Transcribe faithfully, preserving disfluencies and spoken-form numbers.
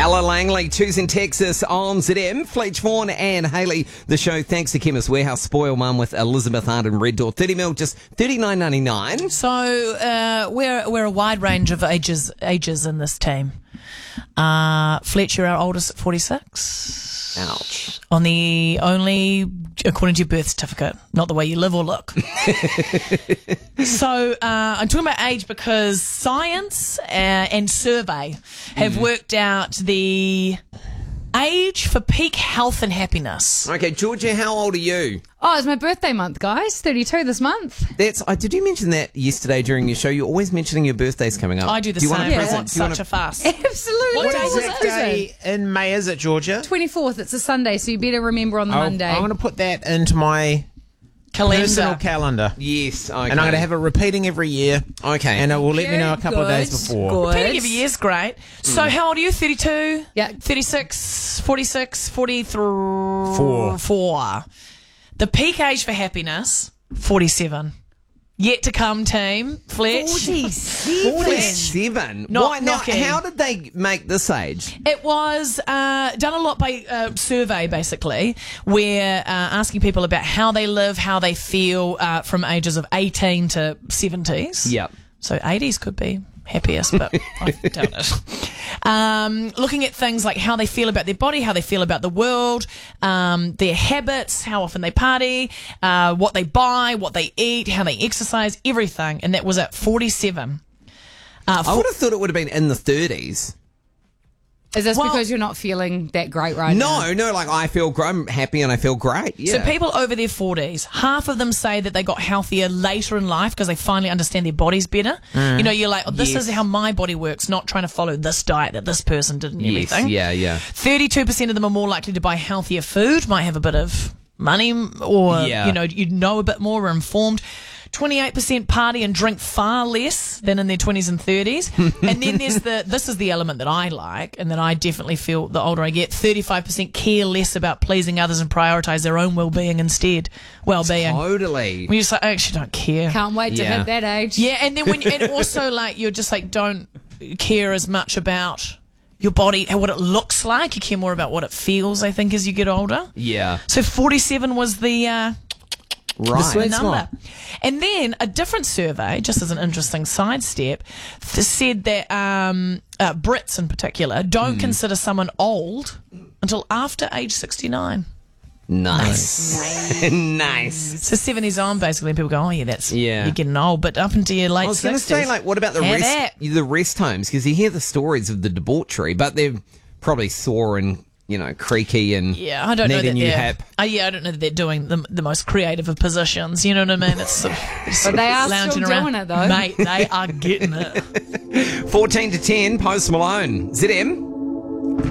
Ella Langley, Twos in Texas on Z M. Fletch Vaughan and Hayley, the show thanks to Chemist Warehouse. Spoil Mum with Elizabeth Hart and Red Door. thirty mil, just thirty-nine ninety-nine. So uh, we're we're a wide range of ages ages in this team. Uh, Fletch, you're our oldest at forty-six. Ouch. On the only, according to your birth certificate, not the way you live or look. So uh, I'm talking about age because science uh, and survey have mm. worked out the age for peak health and happiness. Okay, Georgia, how old are you? Oh, it's my birthday month, guys. thirty-two this month. That's. Uh, did you mention that yesterday during your show? You're always mentioning your birthday's coming up. I do the do you same. Want a I present? want do you such want a fuss. Absolutely. What What day is is it? it? day in May is it, Georgia? twenty-fourth. It's a Sunday, so you better remember on the I'll- Monday. I'm going to put that into my Calendar. personal calendar. Yes, okay. And I'm going to have it repeating every year. Okay. And it will let me Very know a couple of good. days before. Good. Repeating every year's great. So how old are you? thirty-two? Yeah. thirty-six, forty-six, forty-three? Four. Four. The peak age for happiness, forty-seven. Yet to come, team. Fletch. forty-seven. forty-seven. Not Why, now, knocking. how did they make this age? It was uh, done a lot by uh, survey, basically, where uh, asking people about how they live, how they feel uh, from ages of eighteen to seventies. Yep. So eighties could be happiest, but I doubt it. Um, looking at things like how they feel about their body, how they feel about the world, um, their habits, how often they party, uh, what they buy, what they eat, how they exercise, everything. And that was at forty-seven. Uh, I would have thought it would have been in the thirties. Is this Well- because you're not feeling that great right now? No, no, like I feel gr- I'm happy and I feel great. Yeah. So people over their forties, half of them say that they got healthier later in life because they finally understand their bodies better. You know, you're like, oh, this Yes. is how my body works, not trying to follow this diet that this person did and Yes, everything. yeah, yeah. thirty-two percent of them are more likely to buy healthier food, might have a bit of money or, Yeah. you know, you know a bit more, are informed. twenty-eight percent party and drink far less than in their twenties and thirties. And then there's the, this is the element that I like and that I definitely feel the older I get, thirty-five percent care less about pleasing others and prioritise their own well-being instead. Well-being. Totally. When you're just like, I actually don't care. Can't wait to Yeah. hit that age. Yeah, and then when, and also like, you're just like, don't care as much about your body and what it looks like. You care more about what it feels, I think, as you get older. Yeah. So forty-seven was the, uh, Right. the sweet number. spot. And then a different survey, just as an interesting sidestep, th- said that um, uh, Brits in particular don't consider someone old until after age sixty-nine. Nice. Nice. So seventies on, basically, and people go, oh, yeah, that's, Yeah. you're getting old. But up into your late I was going to sixties. say, like, what about the Have rest, that. the rest homes? Because you hear the stories of the debauchery, but they're probably sore and, you know, creaky and Yeah, I don't need know a that new they're. hip. Uh, yeah, I don't know that they're doing the, the most creative of positions. You know what I mean? It's sort of, they're sort But they of are lounging still around. doing it, though. Mate, they are getting it. fourteen to ten, Post Malone. Z M.